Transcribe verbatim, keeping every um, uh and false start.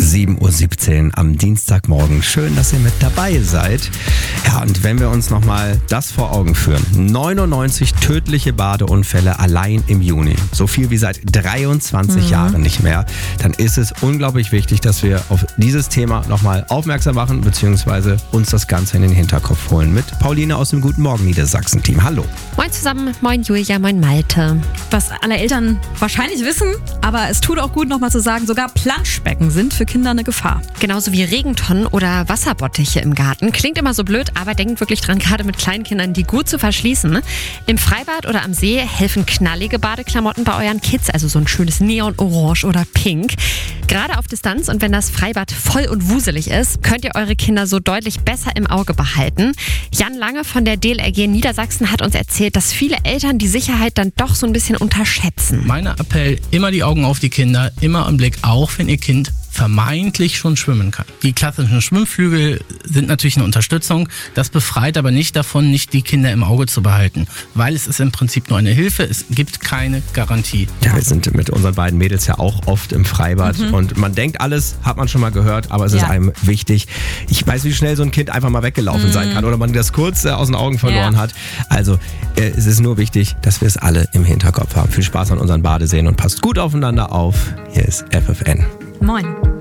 sieben Uhr siebzehn am Dienstagmorgen. Schön, dass ihr mit dabei seid. Ja, und wenn wir uns nochmal das vor Augen führen. neunundneunzig tödliche Badeunfälle allein im Juni. So viel wie seit dreiundzwanzig mhm. Jahren nicht mehr. Dann ist es unglaublich wichtig, dass wir auf dieses Thema nochmal aufmerksam machen, beziehungsweise uns das Ganze in den Hinterkopf holen. Mit Pauline aus dem Guten Morgen Niedersachsen-Team. Hallo. Moin zusammen, moin Julia, moin Malte. Was alle Eltern wahrscheinlich wissen, aber es tut auch gut, nochmal zu sagen, sogar Planschbecken sind für Kinder eine Gefahr. Genauso wie Regentonnen oder Wasserbottiche im Garten. Klingt immer so blöd, aber denkt wirklich dran, gerade mit kleinen Kindern, die gut zu verschließen. Im Freibad oder am See helfen knallige Badeklamotten bei euren Kids, also so ein schönes Neonorange oder Pink. Gerade auf Distanz und wenn das Freibad voll und wuselig ist, könnt ihr eure Kinder so deutlich besser im Auge behalten. Jan Lange von der D L R G Niedersachsen hat uns erzählt, dass viele Eltern die Sicherheit dann doch so ein bisschen unterschätzen. Mein Appell, immer die Augen auf die Kinder, immer im Blick, auch wenn ihr Kind vermeintlich schon schwimmen kann. Die klassischen Schwimmflügel sind natürlich eine Unterstützung. Das befreit aber nicht davon, nicht die Kinder im Auge zu behalten, weil es ist im Prinzip nur eine Hilfe. Es gibt keine Garantie. Ja, wir sind mit unseren beiden Mädels ja auch oft im Freibad mhm. und man denkt, alles hat man schon mal gehört, aber es ja. ist einem wichtig. Ich weiß, wie schnell so ein Kind einfach mal weggelaufen mhm. sein kann oder man das kurz äh, aus den Augen verloren ja. hat. Also äh, es ist nur wichtig, dass wir es alle im Hinterkopf haben. Viel Spaß an unseren Badeseen und passt gut aufeinander auf. Hier ist F F N. Moin.